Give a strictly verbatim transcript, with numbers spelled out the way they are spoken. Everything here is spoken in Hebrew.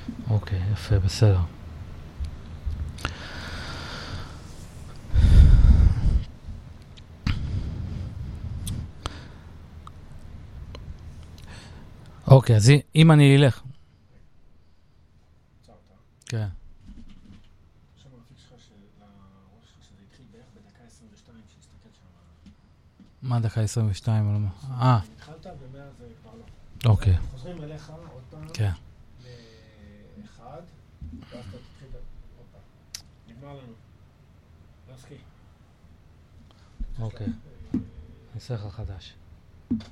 אוקיי, יפה, בסדר. אוקיי, אז אם אני אלך... כן. עכשיו המפיק שלך שלראש שלך שזה התחיל בערך בדקה עשרים ושתיים שהסתכל שם. מה דקה עשרים ושתיים או לא? אה. התחלת ומאה זה כבר לא. אוקיי. חוזרים אליך עוד פעם. כן. לאחד, ואז אתה תתחיל עוד פעם. נגמר לנו. לא סקי. אוקיי. נעשה לך חדש.